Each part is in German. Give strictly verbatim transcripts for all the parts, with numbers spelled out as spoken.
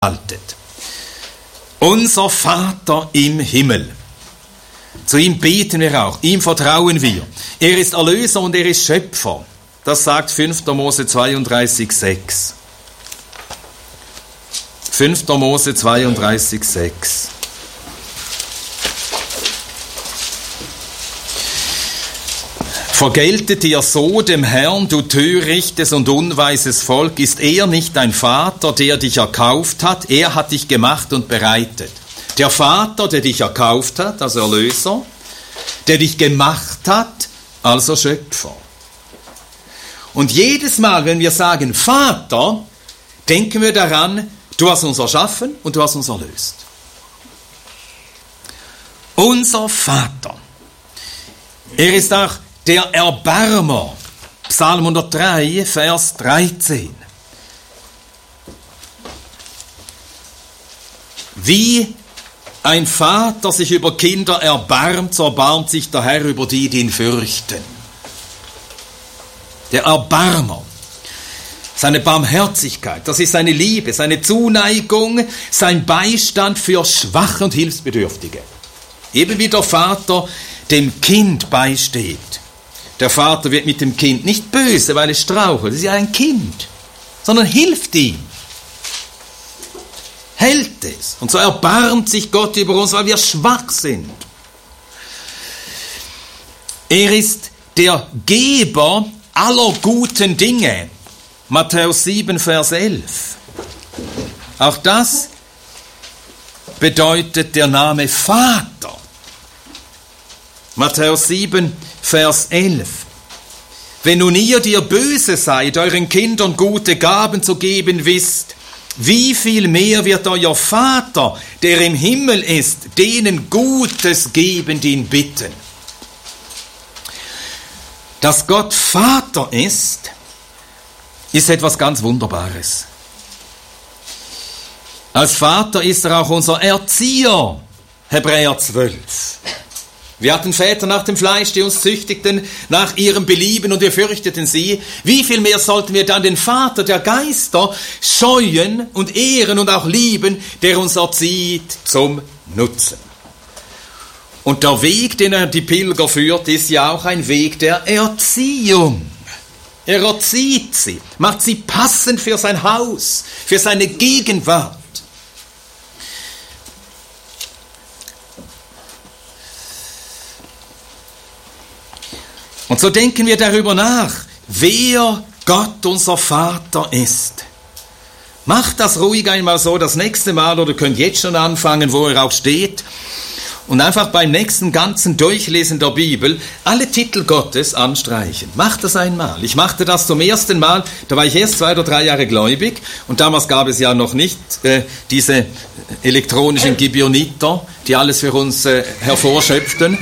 haltet. Unser Vater im Himmel. Zu ihm beten wir auch, ihm vertrauen wir. Er ist Erlöser und er ist Schöpfer. Das sagt fünfter Mose zweiunddreißig, sechs. fünfter Mose zweiunddreißig, sechs. Vergeltet dir so dem Herrn, du törichtes und unweises Volk, ist er nicht dein Vater, der dich erkauft hat? Er hat dich gemacht und bereitet. Der Vater, der dich erkauft hat, also Erlöser, der dich gemacht hat, also Schöpfer. Und jedes Mal, wenn wir sagen Vater, denken wir daran, du hast uns erschaffen und du hast uns erlöst. Unser Vater. Er ist auch der Erbarmer. Psalm hundertdrei, Vers dreizehn. Wie ein Vater sich über Kinder erbarmt, so erbarmt sich der Herr über die, die ihn fürchten. Der Erbarmer. Seine Barmherzigkeit, das ist seine Liebe, seine Zuneigung, sein Beistand für Schwache und Hilfsbedürftige. Eben wie der Vater dem Kind beisteht. Der Vater wird mit dem Kind nicht böse, weil es strauchelt, es ist ja ein Kind, sondern hilft ihm, hält es. Und so erbarmt sich Gott über uns, weil wir schwach sind. Er ist der Geber aller guten Dinge. Matthäus sieben, Vers elf. Auch das bedeutet der Name Vater. Matthäus sieben, Vers elf. Wenn nun ihr, die ihr böse seid, euren Kindern gute Gaben zu geben wisst, wie viel mehr wird euer Vater, der im Himmel ist, denen Gutes geben, die ihn bitten. Dass Gott Vater ist, ist etwas ganz Wunderbares. Als Vater ist er auch unser Erzieher, Hebräer zwölf. Wir hatten Väter nach dem Fleisch, die uns züchtigten nach ihrem Belieben und wir fürchteten sie. Wie viel mehr sollten wir dann den Vater der Geister scheuen und ehren und auch lieben, der uns erzieht zum Nutzen. Und der Weg, den er die Pilger führt, ist ja auch ein Weg der Erziehung. Er erzieht sie, macht sie passend für sein Haus, für seine Gegenwart. Und so denken wir darüber nach, wer Gott unser Vater ist. Macht das ruhig einmal so das nächste Mal oder könnt jetzt schon anfangen, wo er auch steht. Und einfach beim nächsten ganzen Durchlesen der Bibel alle Titel Gottes anstreichen. Macht das einmal. Ich machte das zum ersten Mal, da war ich erst zwei oder drei Jahre gläubig und damals gab es ja noch nicht äh, diese elektronischen Gibeoniter, die alles für uns äh, hervorschöpften.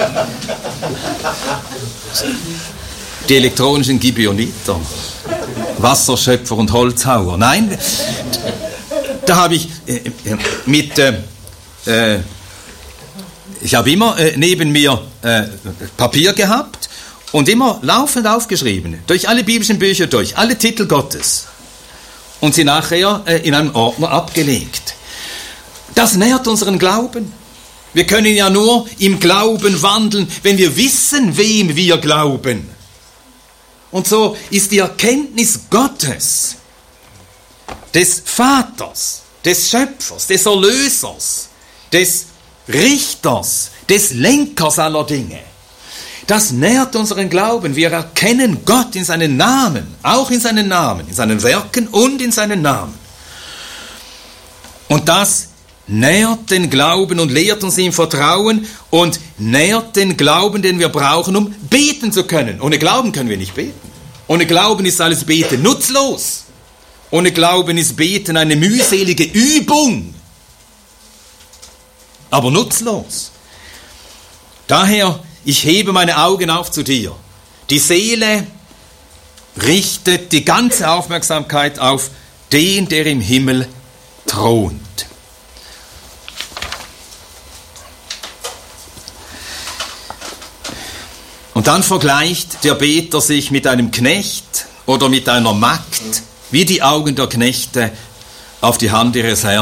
Die elektronischen Gibeoniter, Wasserschöpfer und Holzhauer. Nein, da habe ich äh, mit... Äh, äh, Ich habe immer äh, neben mir äh, Papier gehabt und immer laufend aufgeschrieben, durch alle biblischen Bücher durch, alle Titel Gottes und sie nachher äh, in einem Ordner abgelegt. Das nährt unseren Glauben. Wir können ja nur im Glauben wandeln, wenn wir wissen, wem wir glauben. Und so ist die Erkenntnis Gottes, des Vaters, des Schöpfers, des Erlösers, des Richters, des Lenkers aller Dinge. Das nährt unseren Glauben. Wir erkennen Gott in seinen Namen, auch in seinen Namen, in seinen Werken und in seinen Namen. Und das nährt den Glauben und lehrt uns ihm Vertrauen und nährt den Glauben, den wir brauchen, um beten zu können. Ohne Glauben können wir nicht beten. Ohne Glauben ist alles Beten nutzlos. Ohne Glauben ist Beten eine mühselige Übung. Aber nutzlos. Daher, ich hebe meine Augen auf zu dir. Die Seele richtet die ganze Aufmerksamkeit auf den, der im Himmel thront. Und dann vergleicht der Beter sich mit einem Knecht oder mit einer Magd, wie die Augen der Knechte auf die Hand ihres Herrn